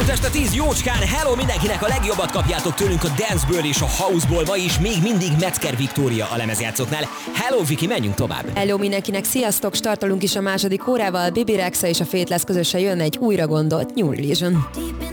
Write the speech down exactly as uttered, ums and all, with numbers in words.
Szombat este tíz jócskán, hello mindenkinek, a legjobbat kapjátok tőlünk a danceből és a houseból, ma is még mindig Metzger Viktória a lemezjátszóknál. Hello Viki, menjünk tovább! Hello mindenkinek, sziasztok! Startolunk is a második órával, Bibi Rexa és a Faithless közösen jön egy újra gondolt New Religion.